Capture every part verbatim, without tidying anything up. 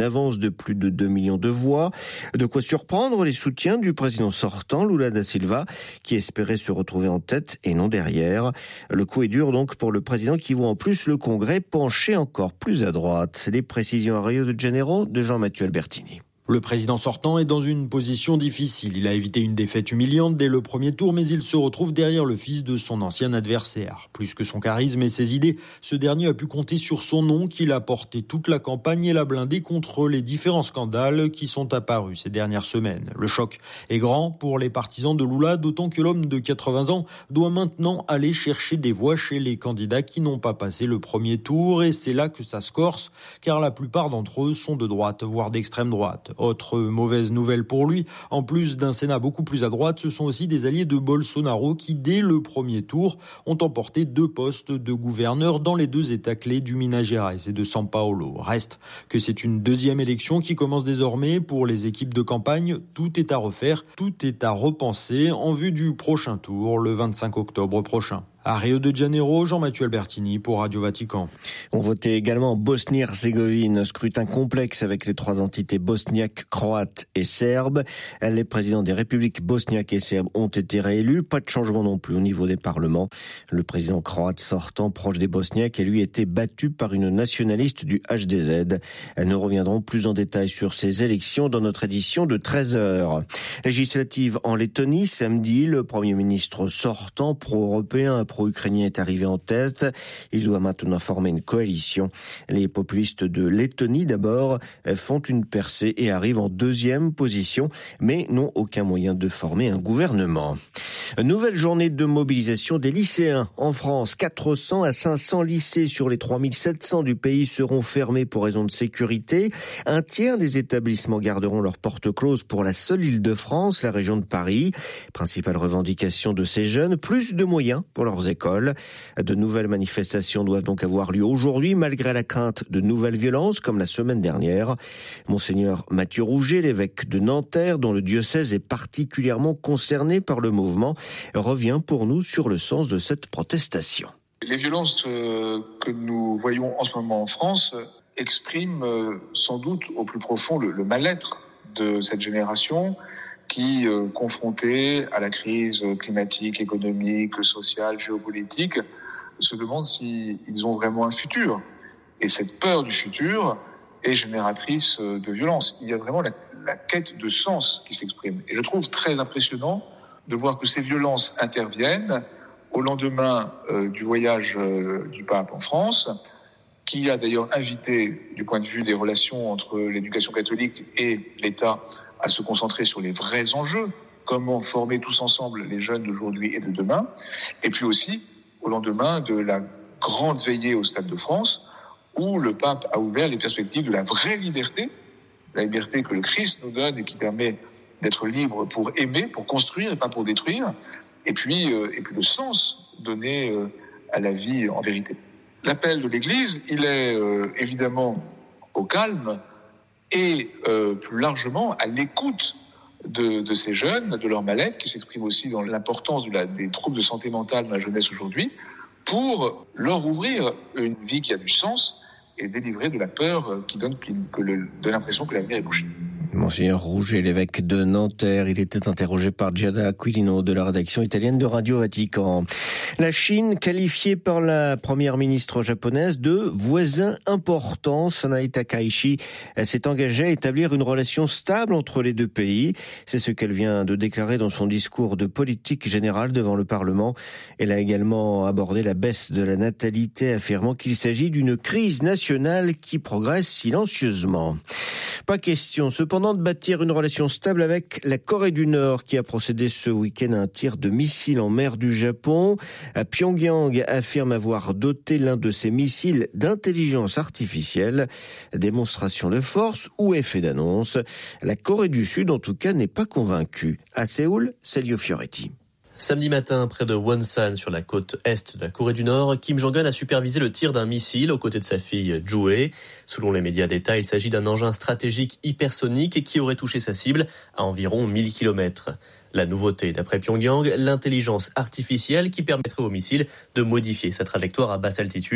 avance de plus de deux millions de voix. De quoi surprendre les soutiens du président sortant, Lula da Silva, qui espérait se retrouver en tête et non derrière. Le coup est dur donc pour le président qui voit en plus le Congrès pencher encore plus à droite. Les précisions à Rio de Janeiro de Jean-Mathieu Albertini. Le président sortant est dans une position difficile. Il a évité une défaite humiliante dès le premier tour, mais il se retrouve derrière le fils de son ancien adversaire. Plus que son charisme et ses idées, ce dernier a pu compter sur son nom qu'il a porté toute la campagne et l'a blindé contre les différents scandales qui sont apparus ces dernières semaines. Le choc est grand pour les partisans de Lula, d'autant que l'homme de quatre-vingts ans doit maintenant aller chercher des voix chez les candidats qui n'ont pas passé le premier tour, et c'est là que ça se corse, car la plupart d'entre eux sont de droite, voire d'extrême droite. Autre mauvaise nouvelle pour lui, en plus d'un Sénat beaucoup plus à droite, ce sont aussi des alliés de Bolsonaro qui, dès le premier tour, ont emporté deux postes de gouverneur dans les deux États clés du Minas Gerais et de São Paulo. Reste que c'est une deuxième élection qui commence désormais pour les équipes de campagne. Tout est à refaire, tout est à repenser en vue du prochain tour, le vingt-cinq octobre prochain. À Rio de Janeiro, Jean-Mathieu Albertini pour Radio Vatican. On votait également en Bosnie-Herzégovine, scrutin complexe avec les trois entités bosniaques, croates et serbes. Les présidents des républiques bosniaques et serbes ont été réélus. Pas de changement non plus au niveau des parlements. Le président croate sortant, proche des bosniaques, a lui été battu par une nationaliste du H D Z. Nous reviendrons plus en détail sur ces élections dans notre édition de treize heures. Législative en Lettonie, samedi, le premier ministre sortant pro-européen pro-ukrainien est arrivé en tête. Il doit maintenant former une coalition. Les populistes de Lettonie, d'abord, font une percée et arrivent en deuxième position, mais n'ont aucun moyen de former un gouvernement. Nouvelle journée de mobilisation des lycéens en France. quatre cents à cinq cents lycées sur les trois mille sept cents du pays seront fermés pour raison de sécurité. Un tiers des établissements garderont leurs portes closes pour la seule Île-de-France, la région de Paris. Principale revendication de ces jeunes, plus de moyens pour leurs écoles. De nouvelles manifestations doivent donc avoir lieu aujourd'hui, malgré la crainte de nouvelles violences, comme la semaine dernière. Monseigneur Mathieu Rouget, l'évêque de Nanterre, dont le diocèse est particulièrement concerné par le mouvement, revient pour nous sur le sens de cette protestation. Les violences que nous voyons en ce moment en France expriment sans doute au plus profond le, le mal-être de cette génération qui, euh, confrontée à la crise climatique, économique, sociale, géopolitique, se demandent s'ils ont vraiment un futur. Et cette peur du futur est génératrice de violence. Il y a vraiment la, la quête de sens qui s'exprime. Et je trouve très impressionnant de voir que ces violences interviennent au lendemain euh, du voyage euh, du pape en France, qui a d'ailleurs invité, du point de vue des relations entre l'éducation catholique et l'État, à se concentrer sur les vrais enjeux, comment former tous ensemble les jeunes d'aujourd'hui et de demain, et puis aussi au lendemain de la grande veillée au Stade de France, où le pape a ouvert les perspectives de la vraie liberté, la liberté que le Christ nous donne et qui permet d'être libre pour aimer, pour construire et pas pour détruire, et puis, euh, et puis le sens donné euh, à la vie en vérité. L'appel de l'Église, il est euh, évidemment au calme, et euh, plus largement à l'écoute de, de ces jeunes, de leur mal-être, qui s'exprime aussi dans l'importance de la, des troubles de santé mentale dans la jeunesse aujourd'hui, pour leur ouvrir une vie qui a du sens et délivrer de la peur qui donne, qui, que le, de l'impression que l'avenir est bouché. Monseigneur Rouget, l'évêque de Nanterre, il était interrogé par Giada Aquilino de la rédaction italienne de Radio Vatican. La Chine, qualifiée par la première ministre japonaise de voisin important, Sanae Takaichi, s'est engagée à établir une relation stable entre les deux pays. C'est ce qu'elle vient de déclarer dans son discours de politique générale devant le Parlement. Elle a également abordé la baisse de la natalité, affirmant qu'il s'agit d'une crise nationale qui progresse silencieusement. Pas question, cependant, de bâtir une relation stable avec la Corée du Nord qui a procédé ce week-end à un tir de missile en mer du Japon. Pyongyang affirme avoir doté l'un de ses missiles d'intelligence artificielle. Démonstration de force ou effet d'annonce. La Corée du Sud, en tout cas, n'est pas convaincue. À Séoul, Celio Fioretti. Samedi matin, près de Wonsan, sur la côte est de la Corée du Nord, Kim Jong-un a supervisé le tir d'un missile aux côtés de sa fille Joo-hae. Selon les médias d'État, il s'agit d'un engin stratégique hypersonique qui aurait touché sa cible à environ mille kilomètres. La nouveauté, d'après Pyongyang, l'intelligence artificielle qui permettrait au missile de modifier sa trajectoire à basse altitude.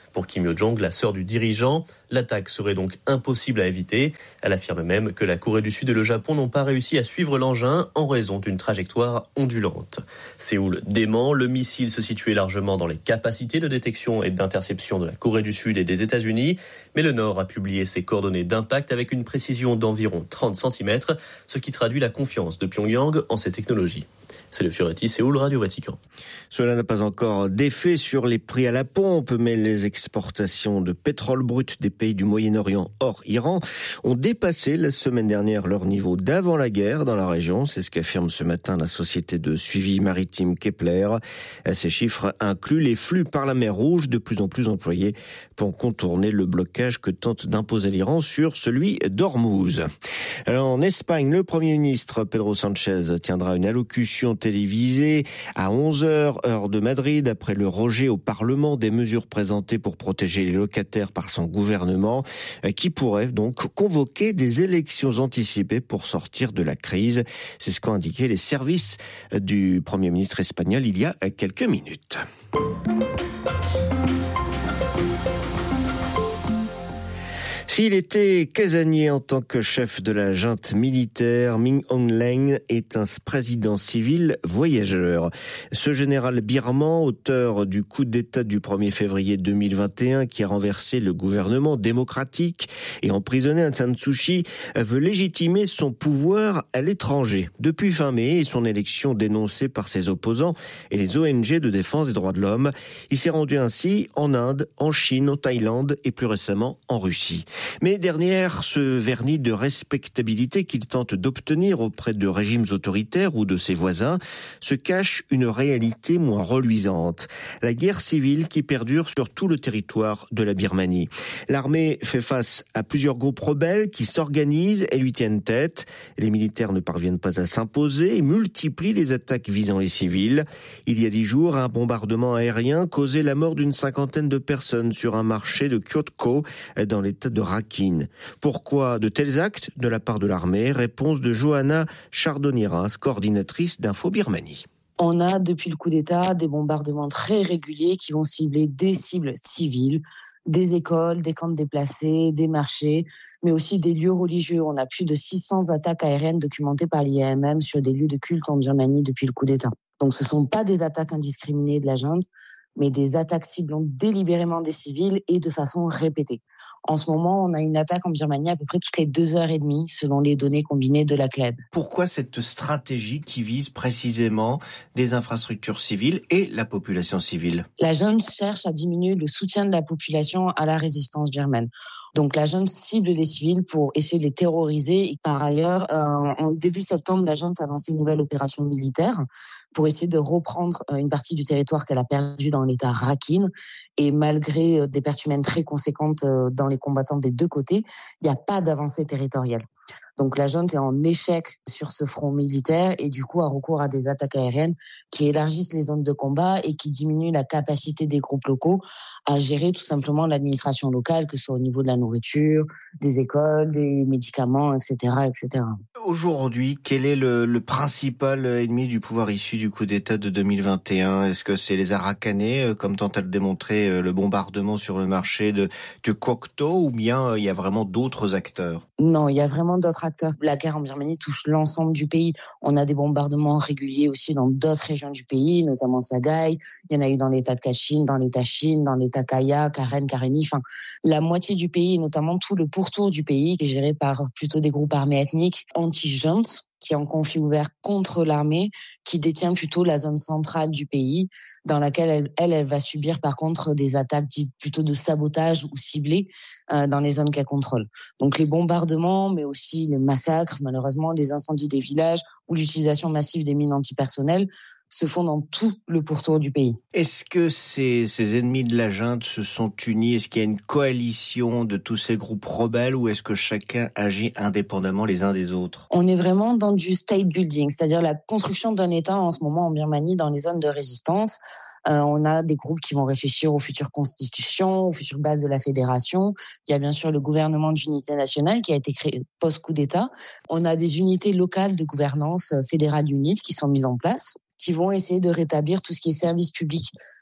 Pour Kim Yo-jong, la sœur du dirigeant, l'attaque serait donc impossible à éviter. Elle affirme même que la Corée du Sud et le Japon n'ont pas réussi à suivre l'engin en raison d'une trajectoire ondulante. Séoul dément, le missile se situait largement dans les capacités de détection et d'interception de la Corée du Sud et des États-Unis, mais le Nord a publié ses coordonnées d'impact avec une précision d'environ trente centimètres, ce qui traduit la confiance de Pyongyang en ces technologies. C'est le Fioretti, Séoul, Radio Vatican. Cela n'a pas encore d'effet sur les prix à la pompe, mais les exportations de pétrole brut des pays du Moyen-Orient hors Iran ont dépassé la semaine dernière leur niveau d'avant la guerre dans la région. C'est ce qu'affirme ce matin la société de suivi maritime Kepler. Ces chiffres incluent les flux par la mer Rouge de plus en plus employés pour contourner le blocage que tente d'imposer l'Iran sur celui d'Ormuz. Alors, en Espagne, le Premier ministre Pedro Sánchez tiendra une allocution télévisée à onze heures, heure de Madrid, après le rejet au Parlement des mesures présentées pour protéger les locataires par son gouvernement, qui pourrait donc convoquer des élections anticipées pour sortir de la crise. C'est ce qu'ont indiqué les services du Premier ministre espagnol il y a quelques minutes. S'il était casanier en tant que chef de la junte militaire, Min Aung Hlaing est un président civil voyageur. Ce général birman, auteur du coup d'État du premier février deux mille vingt et un qui a renversé le gouvernement démocratique et emprisonné Aung San Suu Kyi, veut légitimer son pouvoir à l'étranger. Depuis fin mai et son élection dénoncée par ses opposants et les O N G de défense des droits de l'homme, il s'est rendu ainsi en Inde, en Chine, en Thaïlande et plus récemment en Russie. Mais derrière ce vernis de respectabilité qu'il tente d'obtenir auprès de régimes autoritaires ou de ses voisins, se cache une réalité moins reluisante. La guerre civile qui perdure sur tout le territoire de la Birmanie. L'armée fait face à plusieurs groupes rebelles qui s'organisent et lui tiennent tête. Les militaires ne parviennent pas à s'imposer et multiplient les attaques visant les civils. Il y a dix jours, un bombardement aérien causait la mort d'une cinquantaine de personnes sur un marché de Kyotko dans l'état de Rakhine. Pourquoi de tels actes de la part de l'armée? Réponse de Johanna Chardoniras, coordinatrice d'Info Birmanie. On a, depuis le coup d'État, des bombardements très réguliers qui vont cibler des cibles civiles, des écoles, des camps de déplacés, des marchés, mais aussi des lieux religieux. On a plus de six cents attaques aériennes documentées par l'I A M M sur des lieux de culte en Birmanie depuis le coup d'État. Donc ce ne sont pas des attaques indiscriminées de la junte, mais des attaques ciblant délibérément des civils et de façon répétée. En ce moment, on a une attaque en Birmanie à peu près toutes les deux heures et demie, selon les données combinées de la C L E D. Pourquoi cette stratégie qui vise précisément des infrastructures civiles et la population civile? La junte cherche à diminuer le soutien de la population à la résistance birmane. Donc la junte cible les civils pour essayer de les terroriser. Et par ailleurs, euh, en début septembre, la junte a lancé une nouvelle opération militaire pour essayer de reprendre une partie du territoire qu'elle a perdu dans l'état Rakhine. Et malgré des pertes humaines très conséquentes dans les combattants des deux côtés, il n'y a pas d'avancée territoriale. Donc la junte est en échec sur ce front militaire et du coup a recours à des attaques aériennes qui élargissent les zones de combat et qui diminuent la capacité des groupes locaux à gérer tout simplement l'administration locale, que ce soit au niveau de la nourriture, des écoles, des médicaments, et cetera, et cetera. Aujourd'hui, quel est le, le principal ennemi du pouvoir issu du coup d'État de deux mille vingt et un? Est-ce que c'est les Arakanais, comme tente à le démontrer le bombardement sur le marché de, de Kokto, ou bien il y a vraiment d'autres acteurs? Non, il y a vraiment d'autres acteurs. La guerre en Birmanie touche l'ensemble du pays. On a des bombardements réguliers aussi dans d'autres régions du pays, notamment Sagaï. Il y en a eu dans l'état de Kachin, dans l'état Chine, dans l'état Kaya, Karen, Karéni. Enfin, la moitié du pays, notamment tout le pourtour du pays, qui est géré par plutôt des groupes armés ethniques anti-junte, qui est en conflit ouvert contre l'armée, qui détient plutôt la zone centrale du pays, dans laquelle elle, elle, elle va subir par contre des attaques dites plutôt de sabotage ou ciblées euh, dans les zones qu'elle contrôle. Donc les bombardements, mais aussi les massacres, malheureusement, les incendies des villages ou l'utilisation massive des mines antipersonnelles se font dans tout le pourtour du pays. Est-ce que ces, ces ennemis de la junte se sont unis? Est-ce qu'il y a une coalition de tous ces groupes rebelles ou est-ce que chacun agit indépendamment les uns des autres? On est vraiment dans du state building, c'est-à-dire la construction d'un État en ce moment en Birmanie dans les zones de résistance. Euh, on a des groupes qui vont réfléchir aux futures constitutions, aux futures bases de la fédération. Il y a bien sûr le gouvernement d'unité nationale qui a été créé post-coup d'État. On a des unités locales de gouvernance fédérale unique qui sont mises en place, qui vont essayer de rétablir tout ce qui est service public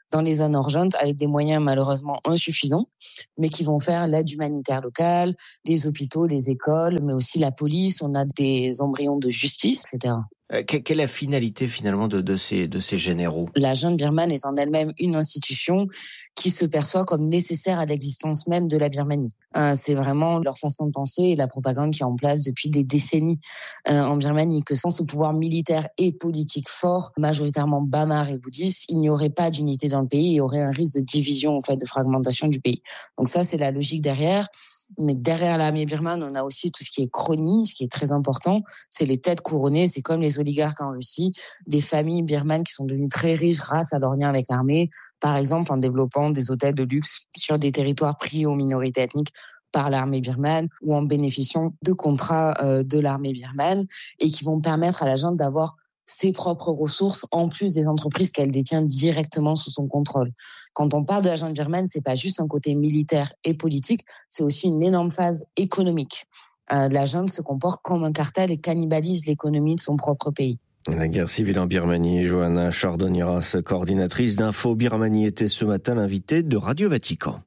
dans les zones urgentes avec des moyens malheureusement insuffisants, mais qui vont faire l'aide humanitaire locale, les hôpitaux, les écoles, mais aussi la police. On a des embryons de justice, et cetera. Euh, quelle est la finalité finalement de, de, ces, de ces généraux ? La junte birmane est en elle-même une institution qui se perçoit comme nécessaire à l'existence même de la Birmanie. Euh, c'est vraiment leur façon de penser et la propagande qui est en place depuis des décennies euh, en Birmanie, que sans ce pouvoir militaire et politique fort, majoritairement bamar et bouddhiste, il n'y aurait pas d'unité dans le pays, il y aurait un risque de division, en fait, de fragmentation du pays. Donc ça, c'est la logique derrière. Mais derrière l'armée birmane, on a aussi tout ce qui est chronie, ce qui est très important. C'est les têtes couronnées, c'est comme les oligarques en Russie, des familles birmanes qui sont devenues très riches grâce à leur lien avec l'armée, par exemple en développant des hôtels de luxe sur des territoires pris aux minorités ethniques par l'armée birmane ou en bénéficiant de contrats euh, de l'armée birmane et qui vont permettre à la junte d'avoir ses propres ressources, en plus des entreprises qu'elle détient directement sous son contrôle. Quand on parle de la junte birmane, c'est pas juste un côté militaire et politique, c'est aussi une énorme phase économique. Euh, la junte se comporte comme un cartel et cannibalise l'économie de son propre pays. La guerre civile en Birmanie, Johanna Chardoniras, coordinatrice d'Info Birmanie, était ce matin l'invitée de Radio Vatican.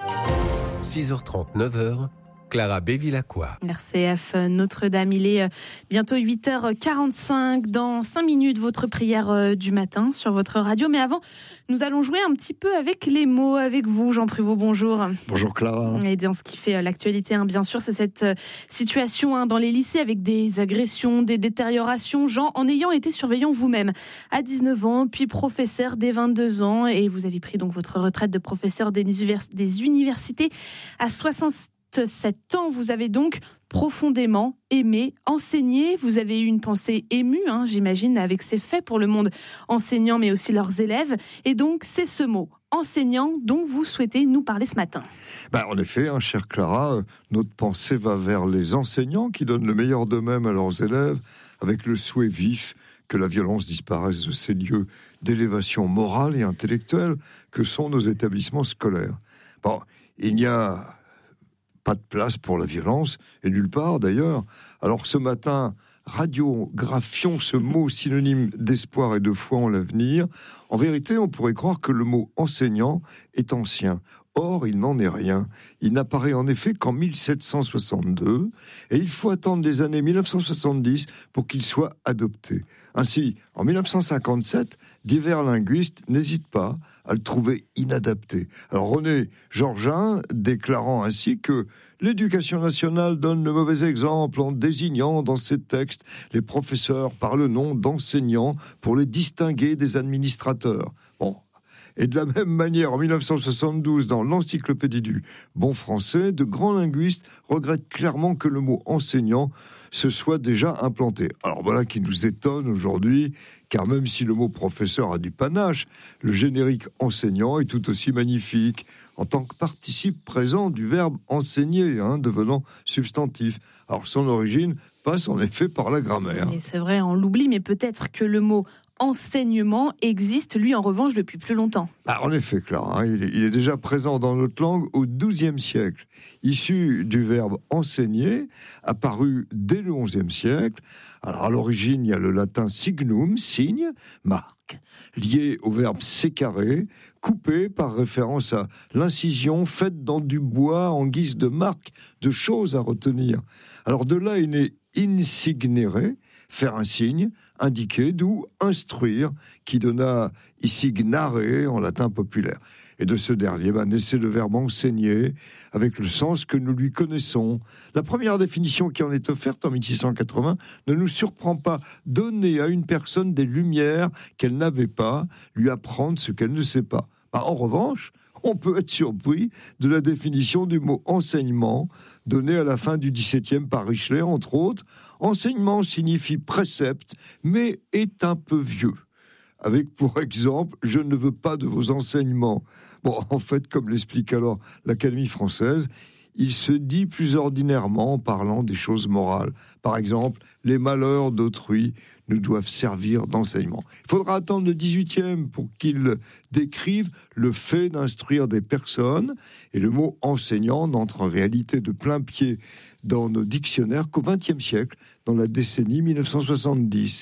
six heures trente, neuf heures. Clara Bévilacqua. R C F Notre-Dame, il est bientôt huit heures quarante-cinq. Dans cinq minutes, votre prière du matin sur votre radio. Mais avant, nous allons jouer un petit peu avec les mots avec vous, Jean Prévost. Bonjour. Bonjour Clara. Et dans ce qui fait l'actualité, hein, bien sûr, c'est cette situation hein, dans les lycées avec des agressions, des détériorations. Jean, en ayant été surveillant vous-même à dix-neuf ans, puis professeur dès vingt-deux ans, et vous avez pris donc votre retraite de professeur des, univers- des universités à soixante-sept ans, vous avez donc profondément aimé enseigner. Vous avez eu une pensée émue, hein, j'imagine, avec ces faits pour le monde enseignant, mais aussi leurs élèves. Et donc, c'est ce mot, enseignant, dont vous souhaitez nous parler ce matin. Ben, en effet, hein, chère Clara, euh, notre pensée va vers les enseignants qui donnent le meilleur d'eux-mêmes à leurs élèves, avec le souhait vif que la violence disparaisse de ces lieux d'élévation morale et intellectuelle que sont nos établissements scolaires. Bon, il n'y a pas de place pour la violence, et nulle part d'ailleurs. Alors ce matin, radiographions ce mot synonyme d'espoir et de foi en l'avenir. En vérité, on pourrait croire que le mot enseignant est ancien. Or, il n'en est rien. Il n'apparaît en effet qu'en mille sept cent soixante-deux, et il faut attendre les années mille neuf cent soixante-dix pour qu'il soit adopté. Ainsi, en mille neuf cent cinquante-sept, divers linguistes n'hésitent pas à le trouver inadapté. Alors René Georgin déclarant ainsi que l'éducation nationale donne le mauvais exemple en désignant dans ses textes les professeurs par le nom d'enseignants pour les distinguer des administrateurs. Bon. Et de la même manière, en mille neuf cent soixante-douze, dans l'encyclopédie du bon français, de grands linguistes regrettent clairement que le mot enseignant se soit déjà implanté. Alors voilà qui nous étonne aujourd'hui, car même si le mot professeur a du panache, le générique enseignant est tout aussi magnifique, en tant que participe présent du verbe enseigner, hein, devenant substantif. Alors son origine passe en effet par la grammaire. Et c'est vrai, on l'oublie, mais peut-être que le mot enseignement existe, lui, en revanche, depuis plus longtemps. Ah, en effet, Clara, hein, il, est, il est déjà présent dans notre langue au douzième siècle. Issu du verbe enseigner, apparu dès le onzième siècle. Alors, à l'origine, il y a le latin signum, signe, marque, lié au verbe sécarer, coupé par référence à l'incision faite dans du bois en guise de marque, de choses à retenir. Alors, de là est né insignere, faire un signe, indiquer, d'où instruire, qui donna issignare en latin populaire. Et de ce dernier bah, naissait le verbe enseigner, avec le sens que nous lui connaissons. La première définition qui en est offerte en mille six cent quatre-vingts ne nous surprend pas. Donner à une personne des lumières qu'elle n'avait pas, lui apprendre ce qu'elle ne sait pas. Bah, en revanche, on peut être surpris de la définition du mot enseignement, donné à la fin du dix-septième par Richelet, entre autres. Enseignement signifie précepte, mais est un peu vieux. Avec pour exemple, je ne veux pas de vos enseignements. Bon, en fait, comme l'explique alors l'Académie française, il se dit plus ordinairement en parlant des choses morales. Par exemple, les malheurs d'autrui nous doivent servir d'enseignement. Il faudra attendre le dix-huitième pour qu'il décrive le fait d'instruire des personnes, et le mot enseignant n'entre en réalité de plein pied dans nos dictionnaires qu'au vingtième siècle, dans la décennie mille neuf cent soixante-dix.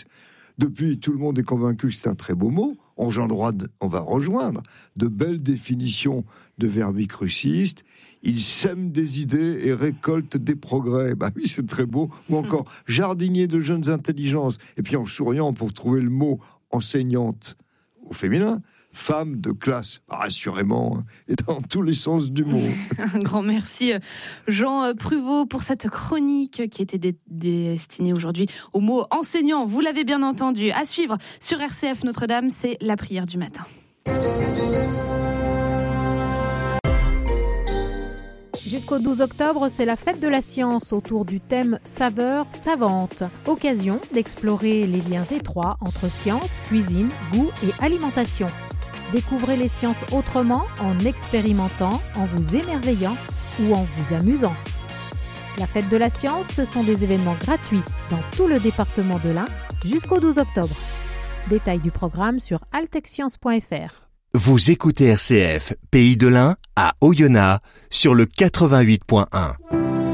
Depuis, tout le monde est convaincu que c'est un très beau mot. Engendroit, on va rejoindre de belles définitions de verbicrucistes. Il sème des idées et récolte des progrès. Bah oui, c'est très beau. Ou encore jardinier de jeunes intelligences. Et puis en souriant pour trouver le mot enseignante au féminin. Femme de classe, assurément, et dans tous les sens du mot. Un grand merci, Jean Pruvot, pour cette chronique qui était dé- destinée aujourd'hui au mot enseignant. Vous l'avez bien entendu. À suivre sur R C F Notre-Dame, c'est la prière du matin. Jusqu'au douze octobre, c'est la fête de la science autour du thème saveur savante. Occasion d'explorer les liens étroits entre science, cuisine, goût et alimentation. Découvrez les sciences autrement en expérimentant, en vous émerveillant ou en vous amusant. La fête de la science, ce sont des événements gratuits dans tout le département de l'Ain jusqu'au douze octobre. Détails du programme sur altexscience point f r. Vous écoutez R C F, Pays de l'Ain, à Oyonnax, sur le quatre-vingt-huit point un.